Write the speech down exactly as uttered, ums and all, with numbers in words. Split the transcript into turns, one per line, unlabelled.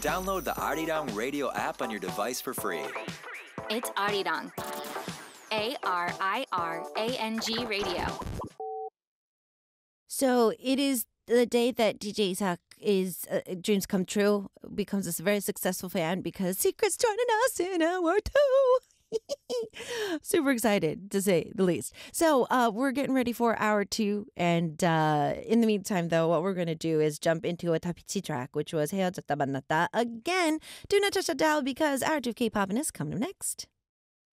Download the Arirang Radio app on your device for free.
It's Arirang. A R I R A N G Radio.
So it is the day that D J Isak is uh, dreams come true, becomes this very successful fan because Secret's joining us in hour two. Super excited, to say the least. So uh, we're getting ready for hour two. And uh, in the meantime, though, what we're going to do is jump into a Tapichi track, which was 헤어졌다 만났다. Again, do not touch that dial because hour two of K-pop is coming up next.